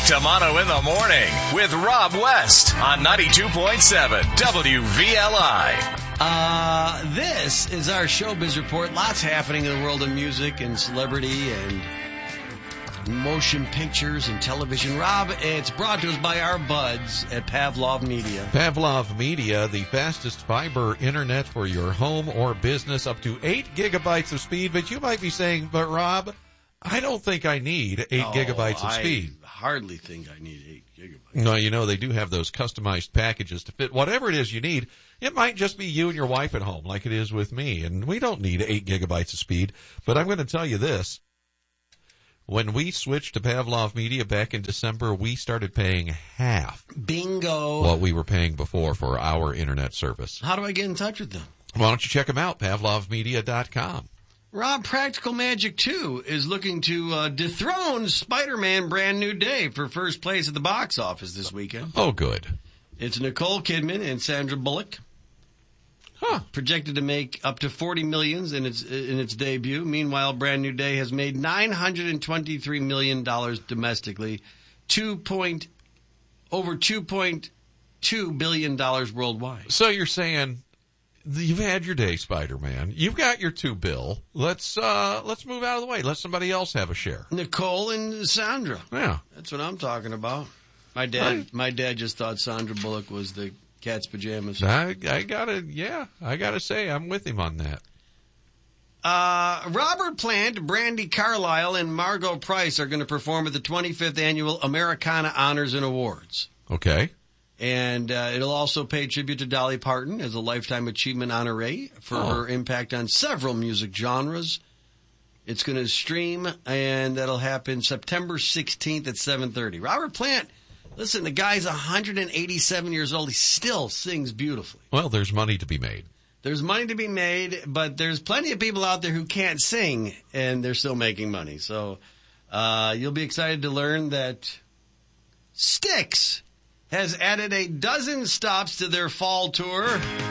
Tamano in the morning with Rob West on 92.7 WVLI. This is our Showbiz Report. Lots happening in the world of music and celebrity and motion pictures and television. Rob, it's brought to us by our buds at Pavlov Media. Pavlov Media, the fastest fiber internet for your home or business, up to 8 gigabytes of speed. But you might be saying, but Rob, I don't think I need 8 gigabytes of speed. I hardly think I need 8 gigabytes. No, you know, they do have those customized packages to fit whatever it is you need. It might just be you and your wife at home, like it is with me, and we don't need 8 gigabytes of speed. But I'm going to tell you this. When we switched to Pavlov Media back in December, we started paying half Bingo. what we were paying before for our internet service. How do I get in touch with them? Why don't you check them out, pavlovmedia.com. Rob, Practical Magic 2 is looking to dethrone Spider-Man Brand New Day for first place at the box office this weekend. Oh, good. It's Nicole Kidman and Sandra Bullock. Projected to make up to $40 million in its debut. Meanwhile, Brand New Day has made $923 million domestically, over $2.2 billion worldwide. So you're saying you've had your day, Spider-Man. You've got your $2 billion. Let's move out of the way. Let somebody else have a share. Nicole and Sandra. Yeah, that's what I'm talking about. My dad just thought Sandra Bullock was the cat's pajamas. I gotta say, I'm with him on that. Robert Plant, Brandi Carlile, and Margot Price are going to perform at the 25th Annual Americana Honors and Awards. Okay. And it'll also pay tribute to Dolly Parton as a Lifetime Achievement honoree for her impact on several music genres. It's going to stream, and that'll happen September 16th at 7:30. Robert Plant, listen, the guy's 187 years old. He still sings beautifully. Well, there's money to be made. There's money to be made, but there's plenty of people out there who can't sing, and they're still making money. So you'll be excited to learn that Styx has added a dozen stops to their fall tour.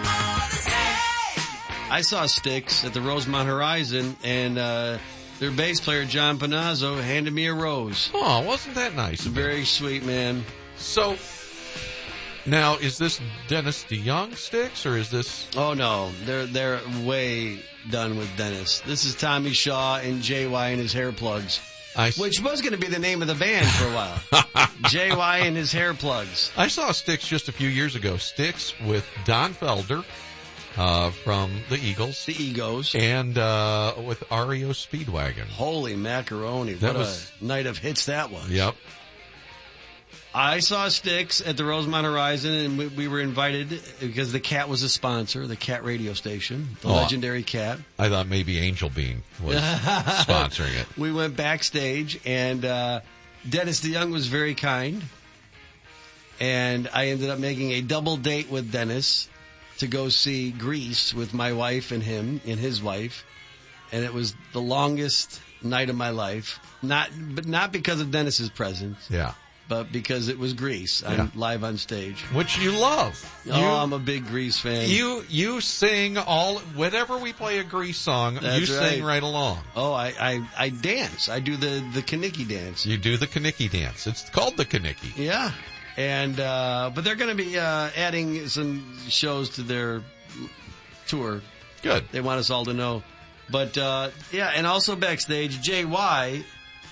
I saw Styx at the Rosemont Horizon, and their bass player, John Panazzo, handed me a rose. Oh, wasn't that nice? Very sweet, man. So, now, is this Dennis DeYoung Styx, or is this... Oh, no. They're way done with Dennis. This is Tommy Shaw and JY and his hair plugs. Which was going to be the name of the band for a while. JY and his hair plugs. I saw Styx just a few years ago. Styx with Don Felder from the Eagles. The Egos. And with REO Speedwagon. Holy macaroni. What a night of hits that was. Yep. I saw Styx at the Rosemont Horizon, and we were invited because the Cat was a sponsor, the Cat radio station, the legendary Cat. I thought maybe Angel Bean was sponsoring it. We went backstage, and Dennis DeYoung was very kind, and I ended up making a double date with Dennis to go see Grease with my wife and him and his wife, and it was the longest night of my life. Not because of Dennis's presence. Yeah. But because it was Grease. I'm live on stage. Which you love. I'm a big Grease fan. You sing whenever we play a Grease song, sing right along. Oh, I dance. I do the Kaniki dance. You do the Kaniki dance. It's called the Kaniki. Yeah. And, but they're going to be, adding some shows to their tour. Good. They want us all to know. But, and also backstage, JY,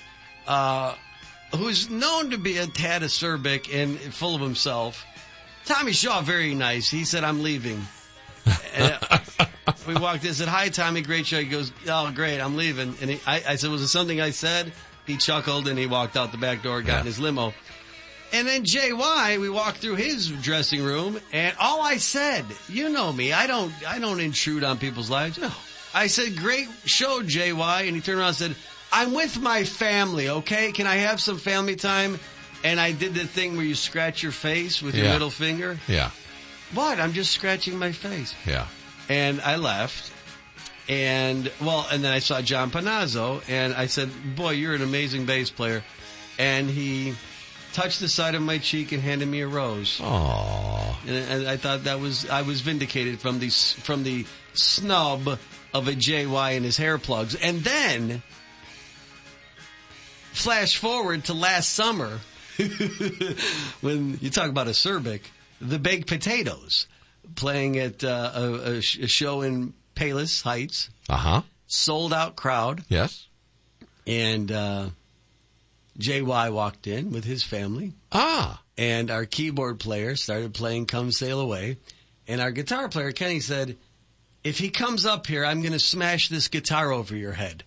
who's known to be a tad acerbic and full of himself. Tommy Shaw, very nice. He said, I'm leaving. And we walked in, said, hi, Tommy, great show. He goes, oh, great, I'm leaving. And I said, was it something I said? He chuckled, and he walked out the back door, got in his limo. And then JY, we walked through his dressing room, and all I said, you know me, I don't intrude on people's lives. No. I said, great show, JY. And he turned around and said, I'm with my family, okay? Can I have some family time? And I did the thing where you scratch your face with your middle finger. Yeah. What? I'm just scratching my face. Yeah. And I left. And then I saw John Panazzo, and I said, boy, you're an amazing bass player. And he touched the side of my cheek and handed me a rose. Aww. And I thought I was vindicated from the snub of a JY and his hair plugs. And then... flash forward to last summer, when you talk about acerbic, the Baked Potatoes playing at a show in Palos Heights. Uh-huh. Sold out crowd. Yes. And JY walked in with his family. Ah. And our keyboard player started playing Come Sail Away. And our guitar player, Kenny, said, if he comes up here, I'm going to smash this guitar over your head.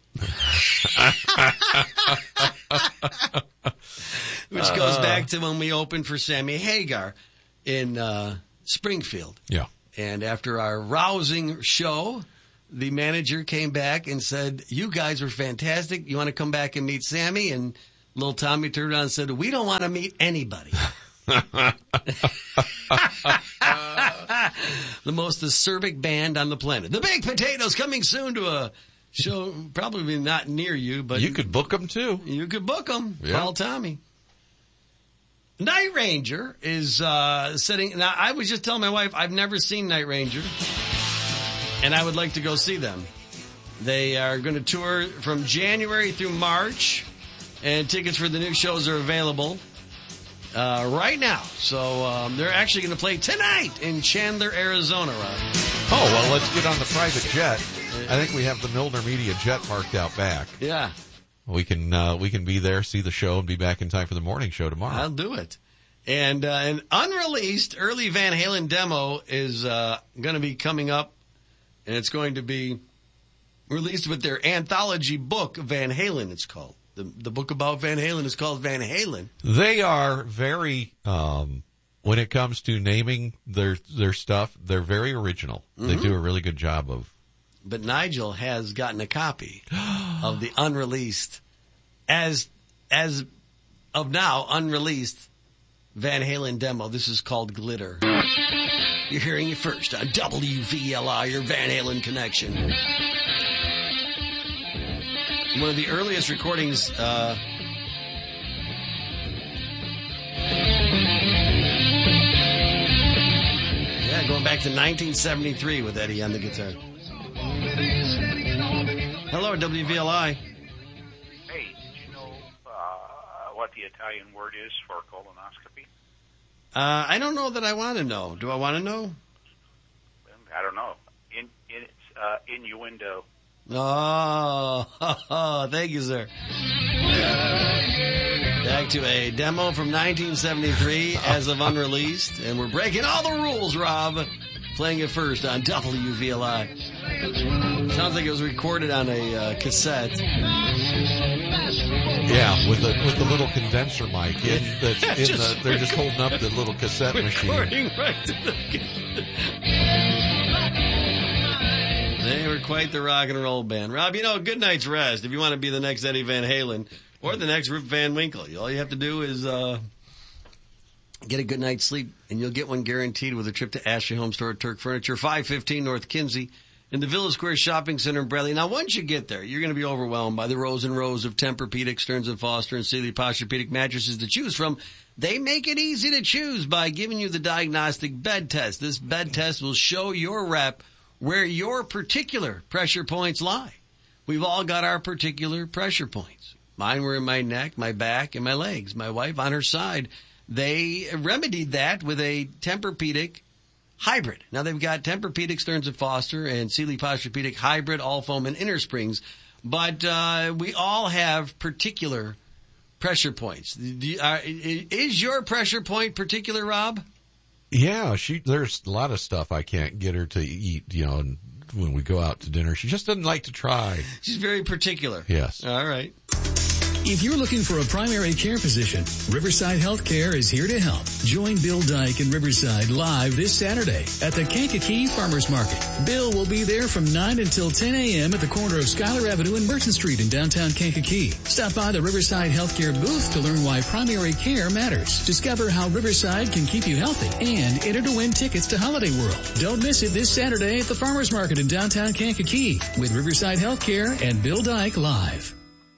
Which goes back to when we opened for Sammy Hagar in Springfield. Yeah. And after our rousing show, the manager came back and said, you guys were fantastic. You want to come back and meet Sammy? And little Tommy turned around and said, we don't want to meet anybody. The most acerbic band on the planet. The Baked Potatoes coming soon to a show probably not near you, but you could book them too. You could book them. Yeah. Call Tommy. Night Ranger is sitting. Now, I was just telling my wife I've never seen Night Ranger, and I would like to go see them. They are going to tour from January through March, and tickets for the new shows are available right now. So they're actually going to play tonight in Chandler, Arizona, Rob. Oh, well, let's get on the private jet. I think we have the Milner Media jet marked out back. Yeah. We can be there, see the show, and be back in time for the morning show tomorrow. I'll do it. And an unreleased early Van Halen demo is going to be coming up, and it's going to be released with their anthology book, Van Halen, it's called. The book about Van Halen is called Van Halen. They are very, when it comes to naming their stuff, they're very original. Mm-hmm. They do a really good job of. But Nigel has gotten a copy of the unreleased, as of now, unreleased Van Halen demo. This is called Glitter. You're hearing it first on WVLI, your Van Halen connection. One of the earliest recordings, going back to 1973 with Eddie on the guitar. Hello, WVLI. Hey, did you know what the Italian word is for colonoscopy? I don't know that I want to know. Do I want to know? I don't know. It's innuendo. Oh, thank you, sir. Back to a demo from 1973 as of unreleased, and we're breaking all the rules, Rob. Playing it first on WVLI. Sounds like it was recorded on a cassette. Yeah, with the little condenser mic. They're just holding up the little cassette machine. Recording right to the They were quite the rock and roll band. Rob, good night's rest. If you want to be the next Eddie Van Halen or the next Rip Van Winkle, all you have to do is get a good night's sleep, and you'll get one guaranteed with a trip to Ashley Home Store at Turk Furniture, 515 North Kinsey, in the Villa Square Shopping Center in Bradley. Now, once you get there, you're going to be overwhelmed by the rows and rows of Tempur-Pedic, Stearns & Foster, and Sealy Posturepedic mattresses to choose from. They make it easy to choose by giving you the diagnostic bed test. This bed test will show your rep where your particular pressure points lie. We've all got our particular pressure points. Mine were in my neck, my back, and my legs. My wife, on her side, they remedied that with a Tempur-Pedic hybrid. Now they've got Tempur-Pedic, Stearns & Foster, and Sealy Posturepedic hybrid, all foam, and inner springs. But we all have particular pressure points. Is your pressure point particular, Rob? Yeah, there's a lot of stuff I can't get her to eat, and when we go out to dinner. She just doesn't like to try. She's very particular. Yes. All right. If you're looking for a primary care physician, Riverside Healthcare is here to help. Join Bill Dyke in Riverside live this Saturday at the Kankakee Farmers Market. Bill will be there from 9 until 10 a.m. at the corner of Schuyler Avenue and Merchant Street in downtown Kankakee. Stop by the Riverside Healthcare booth to learn why primary care matters. Discover how Riverside can keep you healthy and enter to win tickets to Holiday World. Don't miss it this Saturday at the Farmers Market in downtown Kankakee with Riverside Healthcare and Bill Dyke live.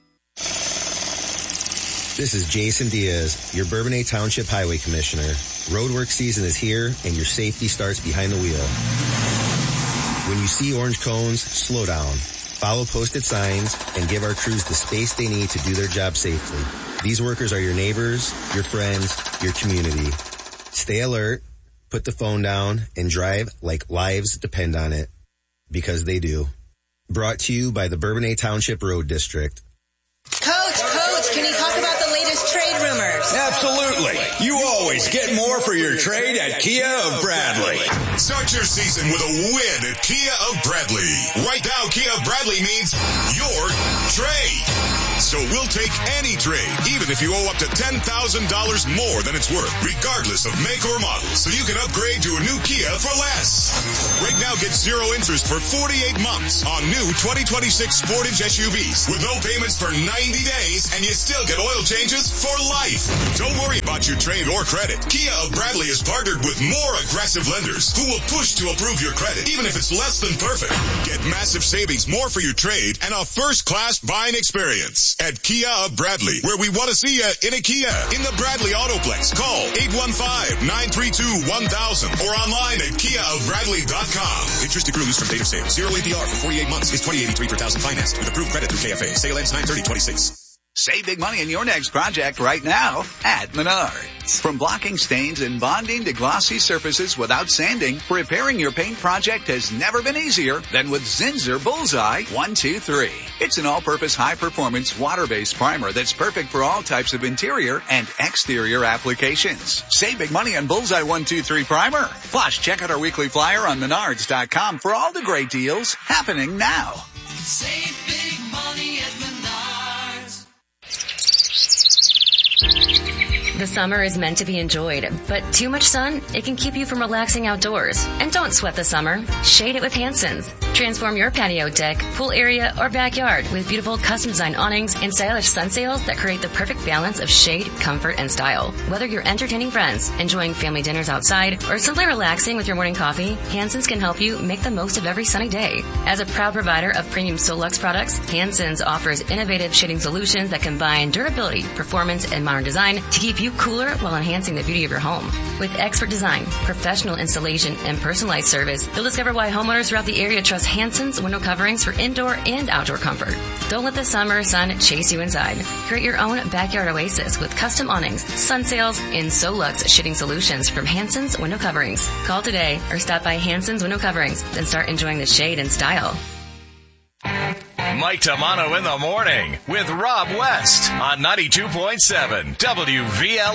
This is Jason Diaz, your Bourbonnais Township Highway Commissioner. Roadwork season is here, and your safety starts behind the wheel. When you see orange cones, slow down. Follow posted signs, and give our crews the space they need to do their job safely. These workers are your neighbors, your friends, your community. Stay alert, put the phone down, and drive like lives depend on it. Because they do. Brought to you by the Bourbonnais Township Road District. Coach, can you talk about the latest trade rumors? Absolutely. You always get more for your trade at Kia of Bradley. Start your season with a win at Kia of Bradley. Right now, Kia of Bradley means your trade. So we'll take any trade, even if you owe up to $10,000 more than it's worth, regardless of make or model, so you can upgrade to a new Kia for less. Right now, get 0 interest for 48 months on new 2026 Sportage SUVs with no payments for 90 days, and you still get oil changes for life. Don't worry about your trade or credit. Kia of Bradley is partnered with more aggressive lenders who will push to approve your credit, even if it's less than perfect. Get massive savings, more for your trade, and a first-class buying experience at Kia of Bradley, where we want to see you in a Kia. In the Bradley Autoplex, call 815-932-1000 or online at KiaofBradley.com. Interest accrues from date of sale. 0 APR for 48 months is $20.83 per thousand financed with approved credit through KFA. Sale ends 9/30/26. Save big money in your next project right now at Menards. From blocking stains and bonding to glossy surfaces without sanding, repairing your paint project has never been easier than with Zinsser Bullseye 123. It's an all-purpose high-performance water-based primer that's perfect for all types of interior and exterior applications. Save big money on Bullseye 123 primer. Plus, check out our weekly flyer on Menards.com for all the great deals happening now. Save big money at Menards. The summer is meant to be enjoyed, but too much sun, it can keep you from relaxing outdoors. And don't sweat the summer. Shade it with Hanson's. Transform your patio, deck, pool area, or backyard with beautiful custom-designed awnings and stylish sun sails that create the perfect balance of shade, comfort, and style. Whether you're entertaining friends, enjoying family dinners outside, or simply relaxing with your morning coffee, Hanson's can help you make the most of every sunny day. As a proud provider of premium Solux products, Hanson's offers innovative shading solutions that combine durability, performance, and modern design to keep you cooler while enhancing the beauty of your home. With expert design, professional installation, and personalized service, you'll discover why homeowners throughout the area trust Hanson's window coverings for indoor and outdoor comfort. Don't let the summer sun chase you inside. Create your own backyard oasis with custom awnings, sun sails, and Solux shading solutions from Hanson's Window Coverings. Call today or stop by Hanson's Window Coverings and start enjoying the shade and style. Mike Tamano in the morning with Rob West on 92.7 WVL.